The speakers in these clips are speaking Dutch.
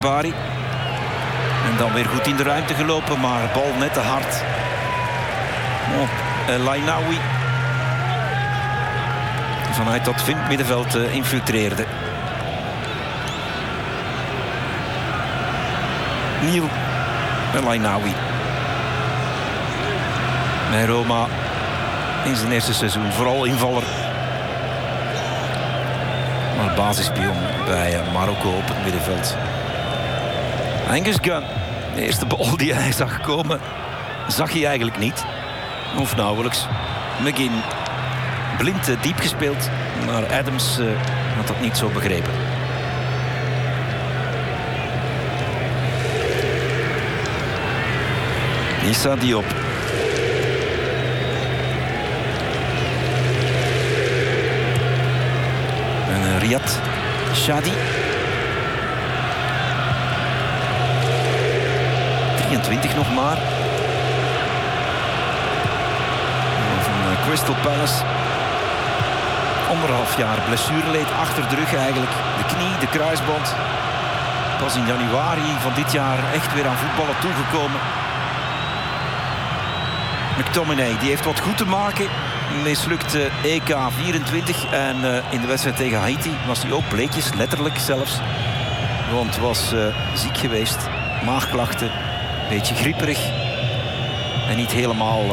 Bari. En dan weer goed in de ruimte gelopen, maar bal net te hard. Lainaoui. Vanuit dat middenveld infiltreerde. Niel Lainaoui. Bij Roma in zijn eerste seizoen. Vooral invaller. Maar basispion bij Marokko op het middenveld. Angus Gunn. De eerste bal die hij zag komen, zag hij eigenlijk niet. Of nauwelijks. McGinn. Blind diep gespeeld. Maar Adams had dat niet zo begrepen. Issa Diop. En Riyad Shadi. 23 nog maar. Van Crystal Palace. 1,5 jaar blessureleed achter de rug eigenlijk. De knie, de kruisband. Pas in januari van dit jaar echt weer aan voetballen toegekomen. McTominay, die heeft wat goed te maken. Mislukt EK 24. En in de wedstrijd tegen Haiti was hij ook bleekjes, letterlijk zelfs. Want was ziek geweest. Maagklachten. Beetje grieperig. En niet helemaal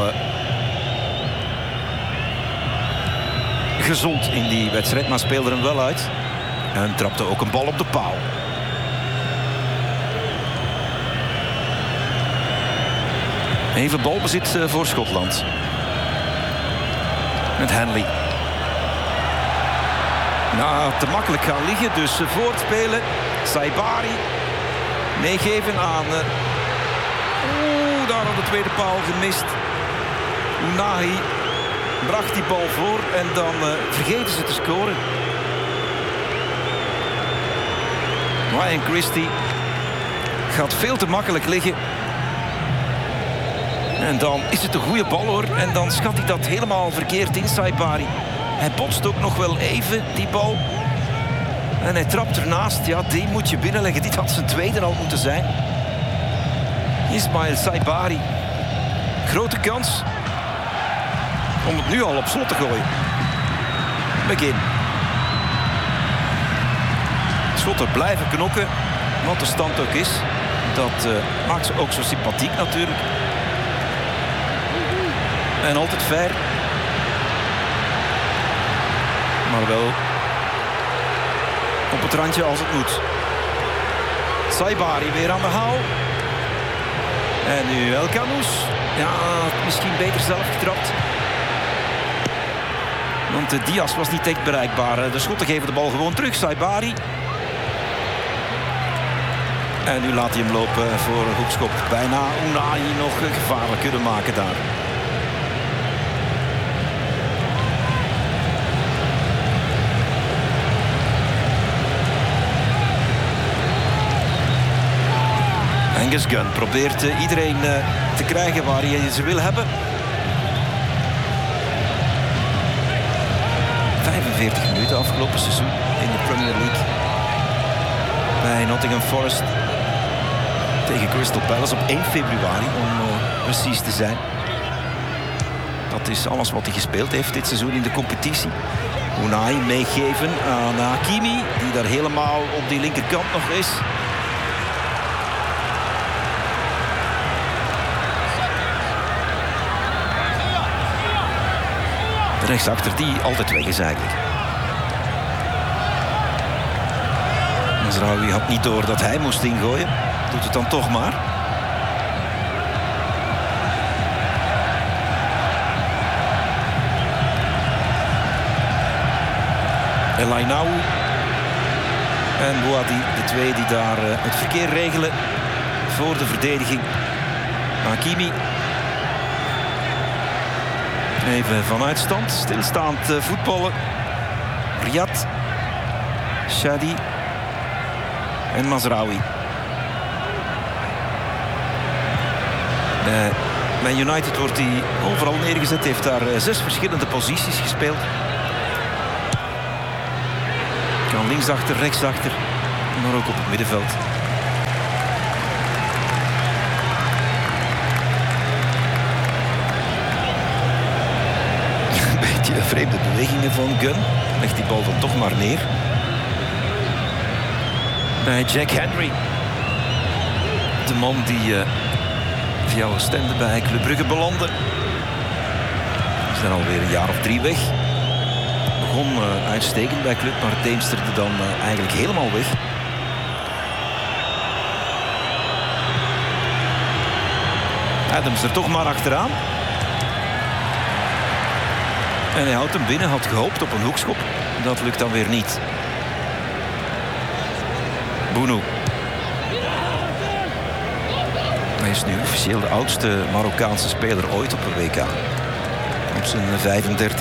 gezond in die wedstrijd. Maar speelde hem wel uit. En trapte ook een bal op de paal. Even balbezit voor Schotland. Met Hanley. Nou, te makkelijk gaan liggen. Dus voortspelen. Saibari. Meegeven aan... daar aan de tweede paal gemist. Ounahi bracht die bal voor. En dan vergeten ze te scoren. Ryan Christie gaat veel te makkelijk liggen. En dan is het een goede bal hoor. En dan schat hij dat helemaal verkeerd in, Saibari. Hij botst ook nog wel even, die bal. En hij trapt ernaast. Ja, die moet je binnenleggen. Dit had zijn tweede al moeten zijn. Ismail Saibari. Grote kans om het nu al op slot te gooien. Begin. Schotten blijven knokken. Wat de stand ook is. Dat maakt ze ook zo sympathiek natuurlijk. En altijd fair. Maar wel op het randje als het moet. Saibari weer aan de haal. En nu El Khanous. Ja, misschien beter zelf getrapt. Want Diaz was niet echt bereikbaar. De Schotten geven de bal gewoon terug. Saibari. En nu laat hij hem lopen voor een hoekschop. Bijna Ounahi nog gevaarlijk kunnen maken daar. Angus Gunn probeert iedereen te krijgen waar hij ze wil hebben. 45 minuten afgelopen seizoen in de Premier League. Bij Nottingham Forest tegen Crystal Palace op 1 februari om precies te zijn. Dat is alles wat hij gespeeld heeft dit seizoen in de competitie. Ounahi meegeven aan Hakimi, die daar helemaal op die linkerkant nog is. Rechtsachter die altijd weg is eigenlijk. Mazraoui had niet door dat hij moest ingooien. Doet het dan toch maar. Lainaoui en Bouhaddi, de twee die daar het verkeer regelen voor de verdediging. Hakimi. Even vanuit stand, stilstaand voetballen. Riyad, Shadi en Mazraoui. Bij United wordt hij overal neergezet. Heeft daar 6 verschillende posities gespeeld. Kan linksachter, rechtsachter, maar ook op het middenveld. Vreemde bewegingen van Gunn. Legt die bal dan toch maar neer. Bij Jack Henry. De man die via Oostende bij Club Brugge belandde. Ze zijn alweer een jaar of 3 weg. Begon uitstekend bij Club, maar deemsterde dan eigenlijk helemaal weg. Adams er toch maar achteraan. En hij houdt hem binnen, had gehoopt op een hoekschop. Dat lukt dan weer niet. Bounou. Hij is nu officieel de oudste Marokkaanse speler ooit op een WK. Op zijn 35.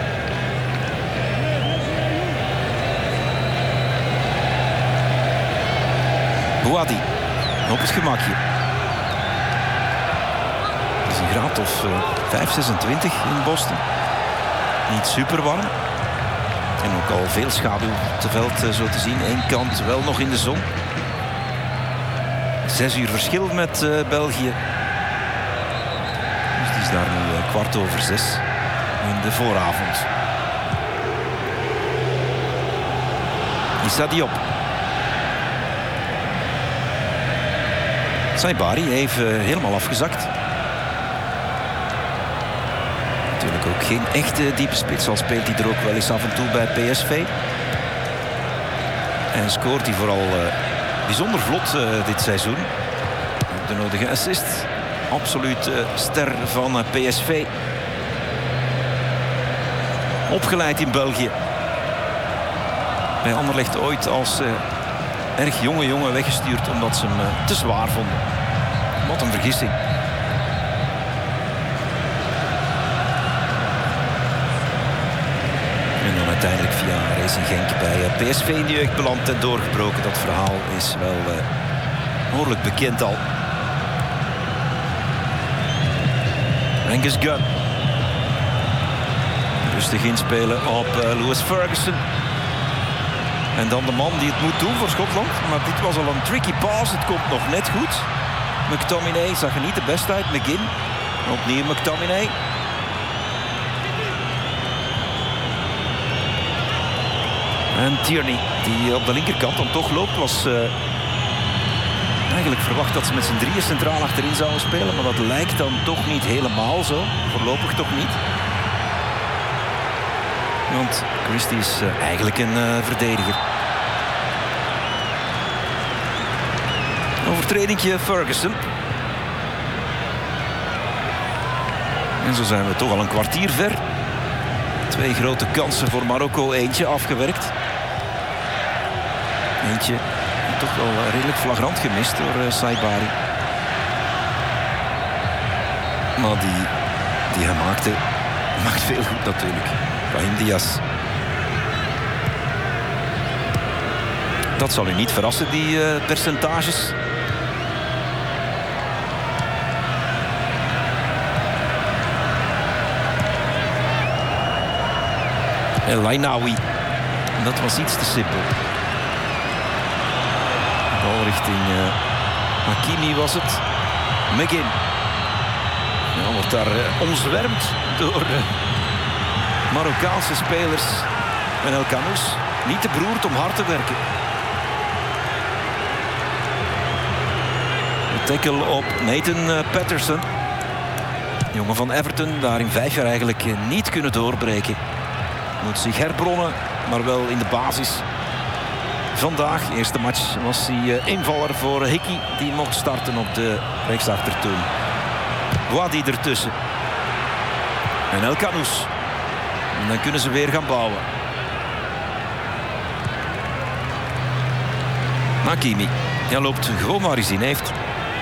Bouhaddi. Op het gemakje. Het is een graad of 5, 26 in Boston. Niet super warm. En ook al veel schaduw op het veld zo te zien. Eén kant wel nog in de zon. 6 uur verschil met België. Dus het is daar nu 6:15 in de vooravond. Issa Diop. Saibari heeft helemaal afgezakt. Natuurlijk ook geen echte diepe spits. Al speelt hij er ook wel eens af en toe bij PSV. En scoort hij vooral bijzonder vlot dit seizoen. De nodige assist. Absoluut ster van PSV. Opgeleid in België. Bij Anderlecht ooit als erg jonge jongen weggestuurd omdat ze hem te zwaar vonden. Wat een vergissing. En dan uiteindelijk via Racing Genk bij PSV in de jeugd beland en doorgebroken. Dat verhaal is wel behoorlijk bekend al. Angus Gunn. Rustig inspelen op Lewis Ferguson. En dan de man die het moet doen voor Schotland. Maar dit was al een tricky pass. Het komt nog net goed. McTominay zag er niet de best uit. McGinn. Opnieuw McTominay. En Tierney, die op de linkerkant dan toch loopt, was eigenlijk verwacht dat ze met z'n drieën centraal achterin zouden spelen. Maar dat lijkt dan toch niet helemaal zo. Voorlopig toch niet. Want Christie is eigenlijk een verdediger. Overtredingje Ferguson. En zo zijn we toch al een kwartier ver. 2 grote kansen voor Marokko. Eentje afgewerkt. Eentje toch wel redelijk flagrant gemist door Saibari. Maar die hij maakt veel goed natuurlijk. Brahim Diaz. Dat zal u niet verrassen, die percentages. El Ainaoui. Dat was iets te simpel. Bal richting Hakimi was het. McGinn. Ja, wordt daar omzwermd door Marokkaanse spelers. En El Kanous niet te beroerd om hard te werken. De tackle op Nathan Patterson. Jongen van Everton, daar in 5 jaar eigenlijk niet kunnen doorbreken. Moet zich herbronnen, maar wel in de basis. Vandaag, eerste match, was hij invaller voor Hickey. Die mocht starten op de rechtsachtertoon. Wadi ertussen. En El Kanous. En dan kunnen ze weer gaan bouwen. Hakimi. Hij loopt gewoon waar hij zin heeft.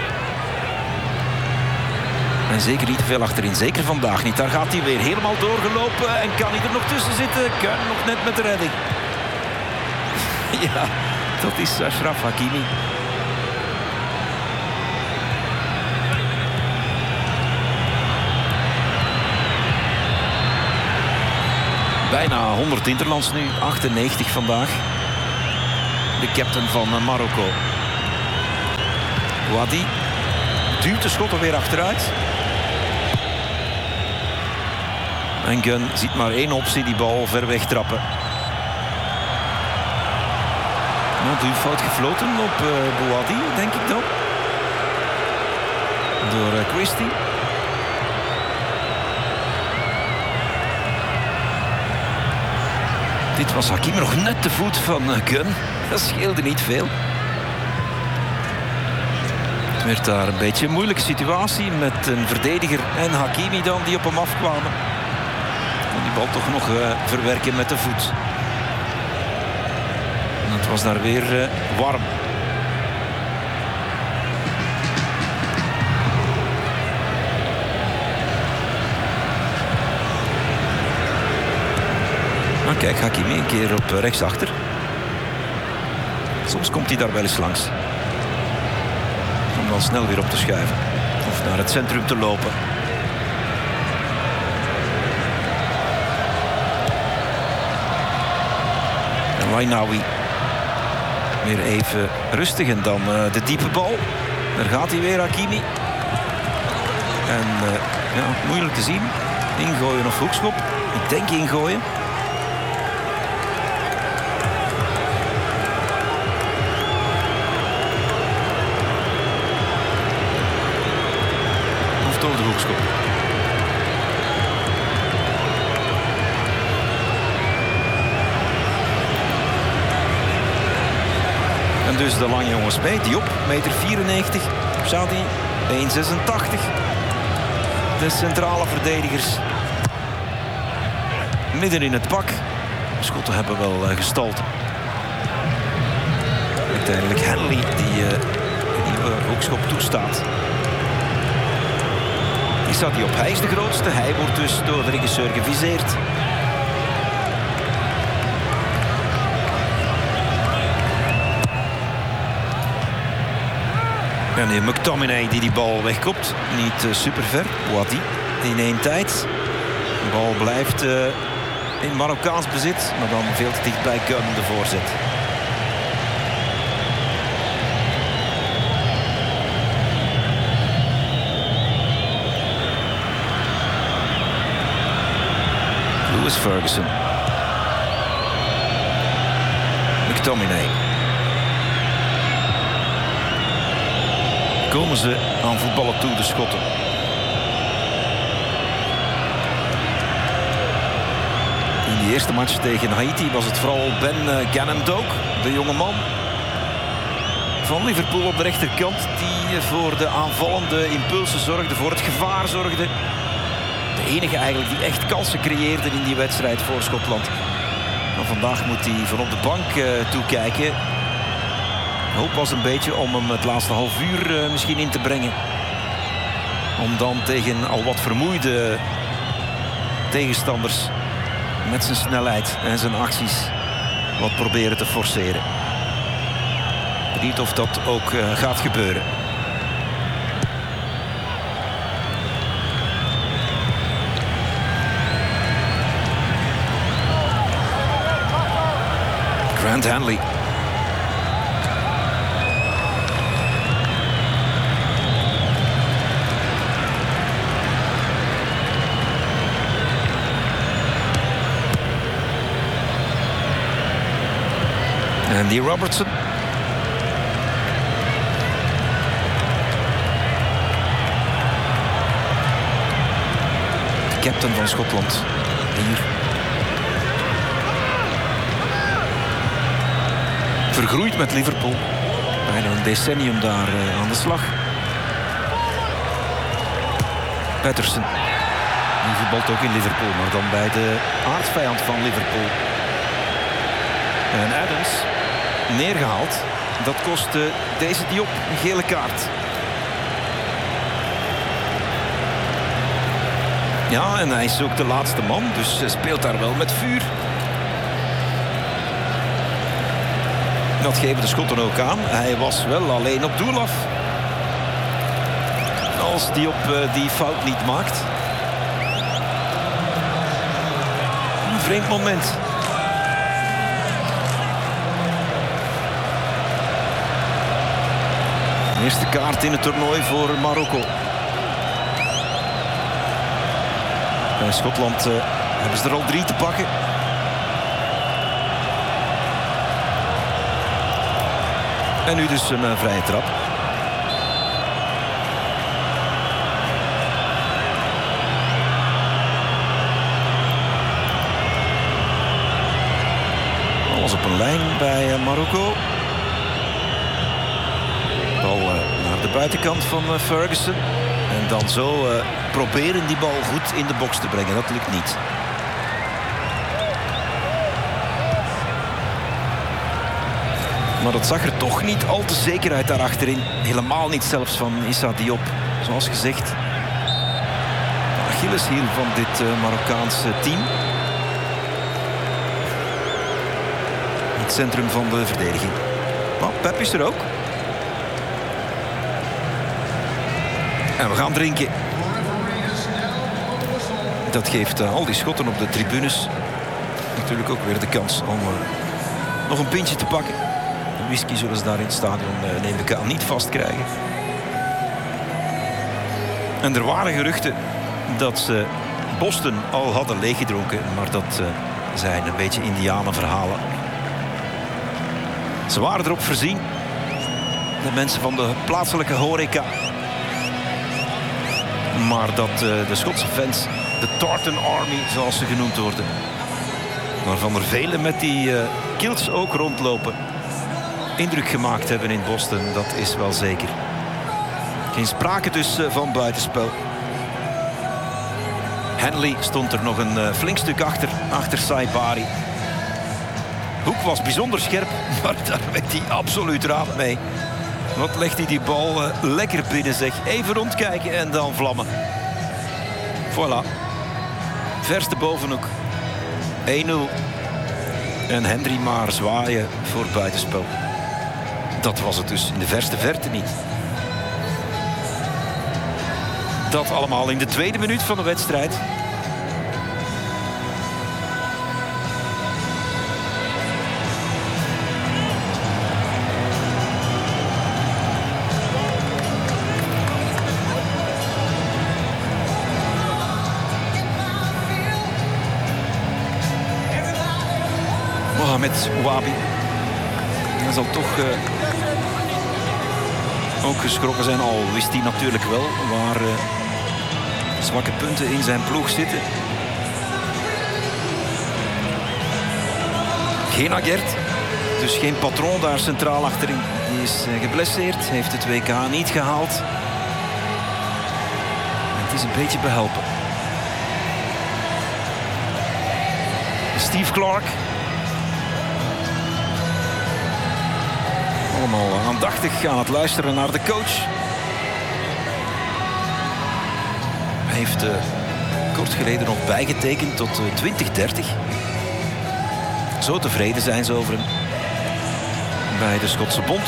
En zeker niet te veel achterin. Zeker vandaag niet. Daar gaat hij weer helemaal doorgelopen. En kan hij er nog tussen zitten? Kan nog net met de redding. Ja, dat is Achraf Hakimi. Bijna 100 interlands nu. 98 vandaag. De captain van Marokko. Wadi duwt de schot er weer achteruit. En Gunn ziet maar één optie, die bal ver weg trappen. Duurfout gefloten op Bouhaddi, denk ik dan. Door Christie. Dit was Hakimi nog net de voet van Gunn. Dat scheelde niet veel. Het werd daar een beetje een moeilijke situatie met een verdediger en Hakimi dan die op hem afkwamen. En die bal toch nog verwerken met de voet. En het was daar weer warm. Nou, kijk, Hakimi een keer op rechtsachter. Soms komt hij daar wel eens langs. Om dan snel weer op te schuiven. Of naar het centrum te lopen. En Wainawi weer even rustig. En dan de diepe bal. Daar gaat hij weer, Hakimi. En ja, moeilijk te zien. Ingooien of hoekschop. Ik denk ingooien. Toch de hoekschop. En dus de lange jongens mee. Diop, 1,94 meter. Shadi, 1,86. De centrale verdedigers. Midden in het pak. De Schotten hebben wel gestald. Uiteindelijk Henley die nieuwe hoekschop toestaat. Die staat hij op. Hij is de grootste. Hij wordt dus door de regisseur geviseerd. En McTominay die bal wegkopt. Niet super ver. Bouhaddi in één tijd. De bal blijft in Marokkaans bezit. Maar dan veel te dicht bij Gunn de voorzet. Lewis Ferguson. McTominay. Komen ze aan voetballen toe, de Schotten. In die eerste match tegen Haiti was het vooral Ben Gannon Doak, de jonge man van Liverpool op de rechterkant, die voor de aanvallende impulsen zorgde, voor het gevaar zorgde. De enige eigenlijk die echt kansen creëerde in die wedstrijd voor Schotland. Maar vandaag moet hij van op de bank toekijken. De hoop was een beetje om hem het laatste half uur misschien in te brengen. Om dan tegen al wat vermoeide tegenstanders met zijn snelheid en zijn acties wat proberen te forceren. Benieuwd of dat ook gaat gebeuren. Grant Hanley. Andy Robertson. De captain van Schotland. Hier. Vergroeid met Liverpool. Bijna een decennium daar aan de slag. Patterson. Die voetbalt ook in Liverpool, maar dan bij de aardsvijand van Liverpool. En Adams neergehaald. Dat kostte deze Diop een gele kaart. Ja, en hij is ook de laatste man, dus speelt daar wel met vuur. Dat geven de Schotten ook aan. Hij was wel alleen op doel af. Als Diop die fout niet maakt. Een vreemd moment. De eerste kaart in het toernooi voor Marokko. Bij Schotland hebben ze er al 3 te pakken. En nu dus een vrije trap. Alles op een lijn bij Marokko. Bal naar de buitenkant van Ferguson. En dan zo proberen die bal goed in de box te brengen. Dat lukt niet. Maar dat zag er toch niet al te zeker uit daar achterin. Helemaal niet zelfs van Issa Diop. Zoals gezegd, de Achilleshiel van dit Marokkaanse team. Het centrum van de verdediging. Maar Pep is er ook. En we gaan drinken. Dat geeft al die Schotten op de tribunes natuurlijk ook weer de kans om nog een pintje te pakken. Een whisky zullen ze daar in het stadion, neem ik aan, niet vastkrijgen. En er waren geruchten dat ze Boston al hadden leeggedronken, maar dat zijn een beetje indianenverhalen. Ze waren erop voorzien, de mensen van de plaatselijke horeca. Maar dat de Schotse fans, de Tartan Army zoals ze genoemd worden, waarvan er velen met die kilts ook rondlopen, indruk gemaakt hebben in Boston, dat is wel zeker. Geen sprake dus van buitenspel. Henley stond er nog een flink stuk achter Saibari. Hoek was bijzonder scherp, maar daar werd hij absoluut raad mee. Wat legt hij die bal lekker binnen, zeg. Even rondkijken en dan vlammen. Voilà. Verste bovenhoek. 1-0. En Hendry maar zwaaien voor buitenspel. Dat was het dus in de verste verte niet. Dat allemaal in de 2e minuut van de wedstrijd. Mohamed Ouabi. Hij zal toch ook geschrokken zijn. Al wist hij natuurlijk wel waar zwakke punten in zijn ploeg zitten. Geen Aguerd. Dus geen patroon daar centraal achterin. Die is geblesseerd. Heeft het WK niet gehaald. Het is een beetje behelpen. Steve Clark. Allemaal aandachtig aan het luisteren naar de coach. Hij heeft kort geleden nog bijgetekend tot 2030. Zo tevreden zijn ze over hem bij de Schotse Bond.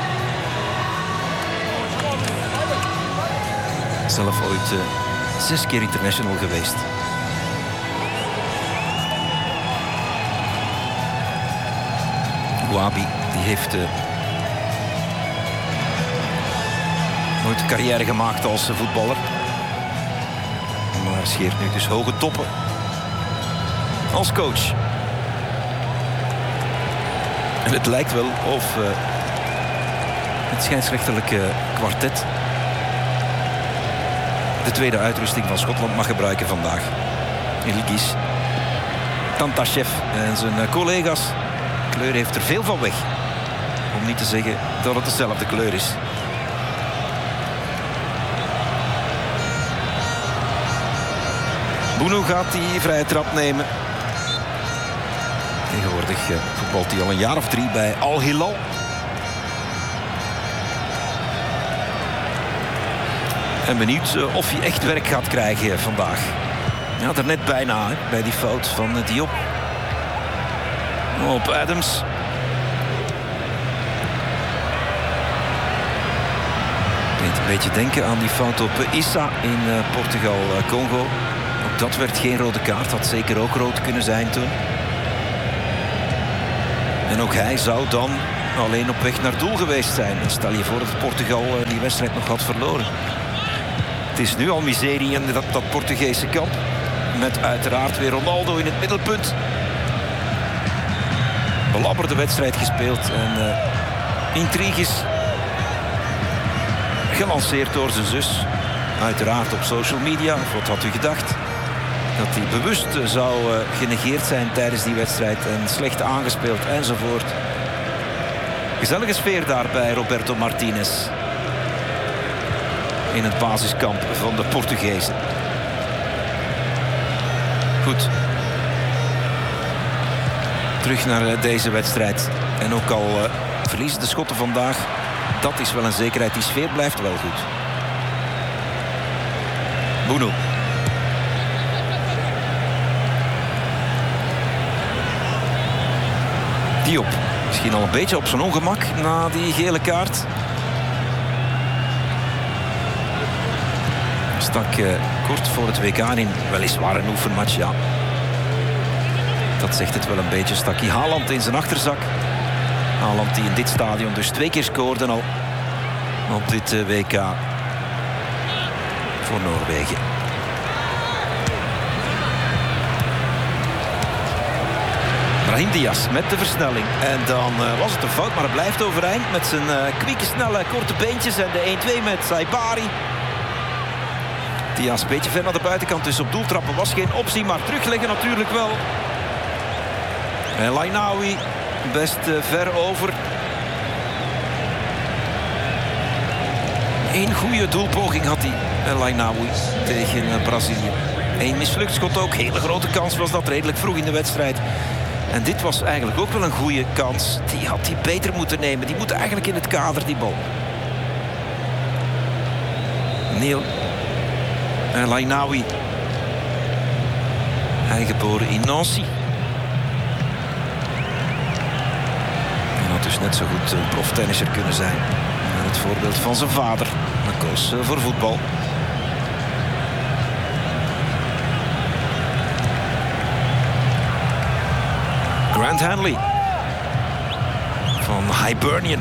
Zelf ooit 6 keer international geweest. Ouabi die heeft nooit een carrière gemaakt als voetballer. Maar scheert nu dus hoge toppen als coach. En het lijkt wel of het scheidsrechterlijke kwartet de tweede uitrusting van Schotland mag gebruiken vandaag. Ilgis, Tantashev en zijn collega's. De kleur heeft er veel van weg. Om niet te zeggen dat het dezelfde kleur is. Bounou gaat die vrije trap nemen. Tegenwoordig voetbalt hij al een jaar of 3 bij Al Hilal. En benieuwd of hij echt werk gaat krijgen vandaag. Ja, er net bijna bij die fout van Diop. Op Adams. Deed een beetje denken aan die fout op Issa in Portugal-Congo. Ook dat werd geen rode kaart. Had zeker ook rood kunnen zijn toen. En ook hij zou dan alleen op weg naar doel geweest zijn. En stel je voor dat Portugal die wedstrijd nog had verloren. Het is nu al miserie in dat Portugese kamp. Met uiteraard weer Ronaldo in het middelpunt. Belabberde wedstrijd gespeeld. En intriges gelanceerd door zijn zus. Uiteraard op social media. Wat had u gedacht? Dat hij bewust zou genegeerd zijn tijdens die wedstrijd. En slecht aangespeeld enzovoort. Gezellige sfeer daar bij Roberto Martinez. In het basiskamp van de Portugezen. Goed. Terug naar deze wedstrijd. En ook al verliezen de Schotten vandaag. Dat is wel een zekerheid. Die sfeer blijft wel goed. Bono. Diop. Misschien al een beetje op zijn ongemak na die gele kaart. Stak kort voor het WK in. Weliswaar een oefenmatch, ja. Dat zegt het wel een beetje. Stak hij Haaland in zijn achterzak. Haaland die in dit stadion dus 2 keer scoorde al op dit WK voor Noorwegen. Brahim Diaz met de versnelling. En dan was het een fout, maar het blijft overeind met zijn kwieke, snelle, korte beentjes. En de 1-2 met Saibari. Diaz een beetje ver naar de buitenkant, dus op doeltrappen was geen optie. Maar terugleggen natuurlijk wel. En Lainawi best ver over. Eén goede doelpoging had hij, Lainawi, tegen Brazilië. Eén mislukt schot ook. Hele grote kans was dat redelijk vroeg in de wedstrijd. En dit was eigenlijk ook wel een goede kans. Die had hij beter moeten nemen. Die moet eigenlijk in het kader, die bal. Neil Lainawi. Hij geboren in Nancy. Hij had dus net zo goed een proftennisser kunnen zijn. En het voorbeeld van zijn vader. Maar koos voor voetbal. Grant Hanley. Van Hibernian.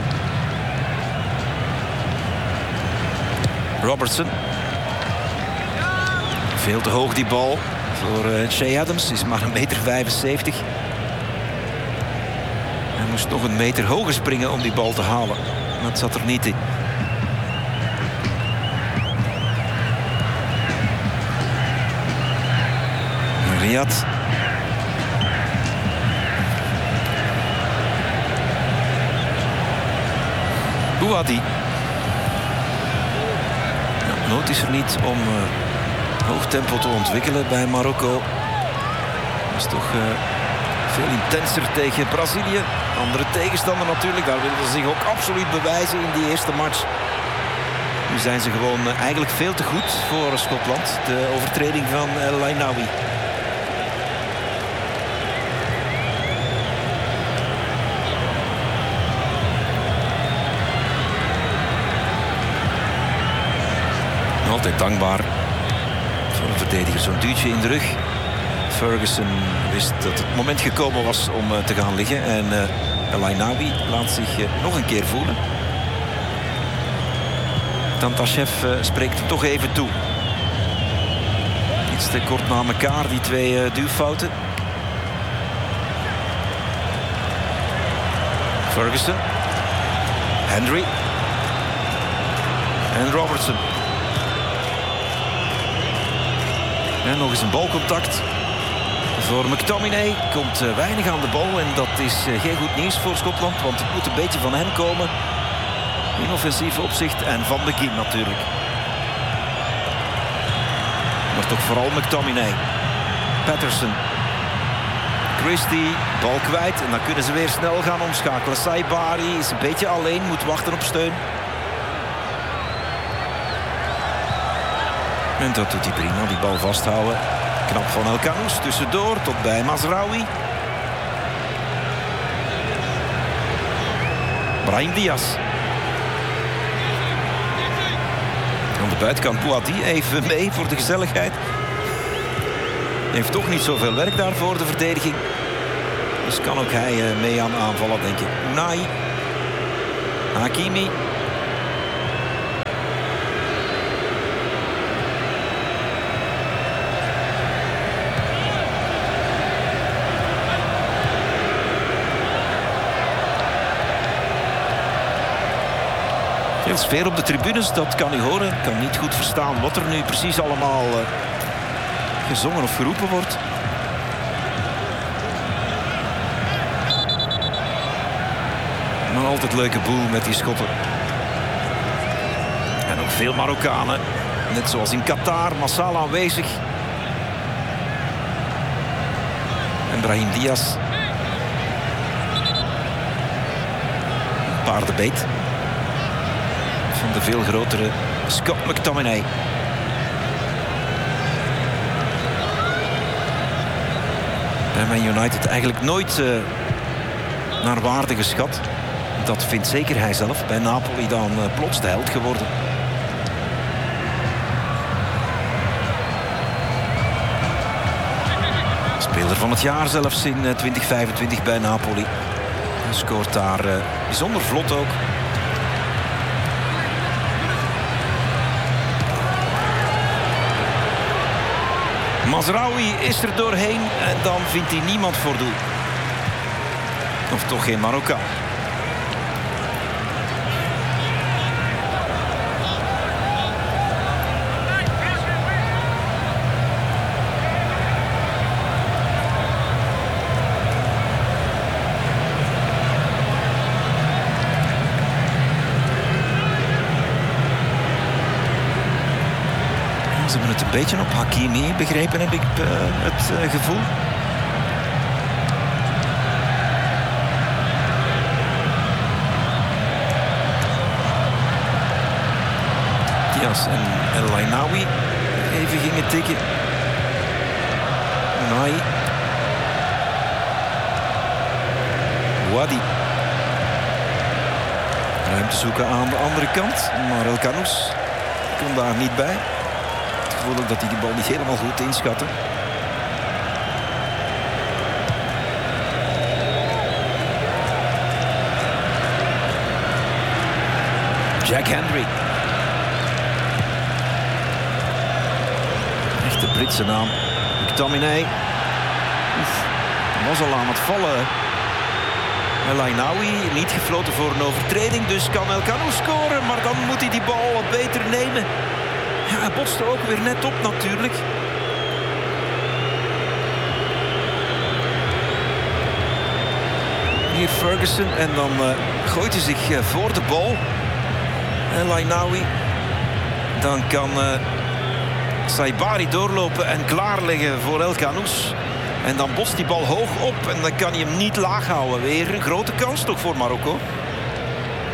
Robertson. Veel te hoog die bal voor Che Adams. Is maar 1,75 meter. Hij moest nog een meter hoger springen om die bal te halen. Dat zat er niet in. Riyad. Bouhaddi. Ja, nood is er niet om hoog tempo te ontwikkelen bij Marokko. Dat is toch veel intenser tegen Brazilië. Andere tegenstander natuurlijk. Daar willen ze zich ook absoluut bewijzen in die eerste match. Nu zijn ze gewoon eigenlijk veel te goed voor Schotland. De overtreding van Lainawi. Altijd dankbaar voor een verdediger. Zo'n duwtje in de rug. Ferguson wist dat het moment gekomen was om te gaan liggen. En Lainawi laat zich nog een keer voelen. Tantashev spreekt hem toch even toe. Iets te kort na elkaar, die twee duwfouten. Ferguson. Hendry. En Robertson. En nog eens een balcontact voor McTominay. Komt weinig aan de bal en dat is geen goed nieuws voor Schotland. Want het moet een beetje van hem komen. In offensief opzicht en van de Kiem natuurlijk. Maar toch vooral McTominay. Patterson. Christie, bal kwijt. En dan kunnen ze weer snel gaan omschakelen. Saibari is een beetje alleen, moet wachten op steun. En dat doet hij prima, die bal vasthouden. Knap van El Khanous, tussendoor tot bij Mazraoui. Brahim Diaz. Aan de buitenkant Bouhaddi even mee voor de gezelligheid. Heeft toch niet zoveel werk daar voor de verdediging. Dus kan ook hij mee aan aanvallen, denk ik. Unai. Hakimi. Veel sfeer op de tribunes, dat kan u horen. Ik kan niet goed verstaan wat er nu precies allemaal gezongen of geroepen wordt. Maar altijd leuke boel met die schotten. En ook veel Marokkanen. Net zoals in Qatar, massaal aanwezig. En Brahim Diaz. Paardenbeet. Van de veel grotere Scott McTominay. Bij Man United eigenlijk nooit naar waarde geschat. Dat vindt zeker hij zelf. Bij Napoli dan plots de held geworden. Speler van het jaar zelfs in 2025 bij Napoli. Hij scoort daar bijzonder vlot ook. Mazraoui is er doorheen en dan vindt hij niemand voor doel. Of toch geen Marokkaan. Ze hebben het een beetje op Hakimi begrepen, heb ik het gevoel. Diaz en El Ainaoui even gingen tikken. Unai. Wadi. Ruimte zoeken aan de andere kant, maar El Khanous kon daar niet bij. Ik voel ook dat hij die bal niet helemaal goed inschatte. Jack Hendry. Echt de Britse naam. McTominay. Was al aan het vallen. El Ainaoui niet gefloten voor een overtreding. Dus kan El Khanous scoren. Maar dan moet hij die bal wat beter nemen. Ja, hij botste ook weer net op natuurlijk. Hier Ferguson en dan gooit hij zich voor de bal. El Ainaoui. Dan kan Saibari doorlopen en klaarleggen voor El Khanous. En dan botst die bal hoog op en dan kan hij hem niet laag houden. Weer een grote kans toch voor Marokko.